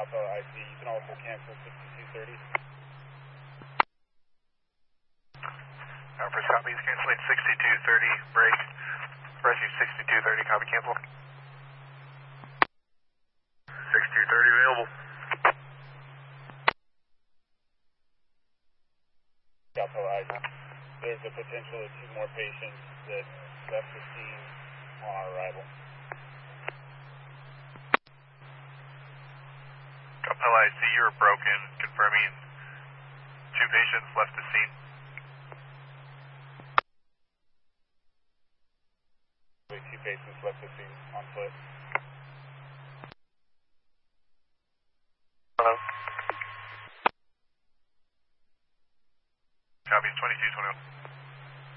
Delta IC, you can also cancel 6230. First copy is canceling 6230, break. Pressing 6230, copy cancel. 6230 available. Delta IC, there's a potential of 2 more patients that left the scene on our arrival. LIC, you're broken, confirming 2 patients left the scene. 2 patients left the scene on foot.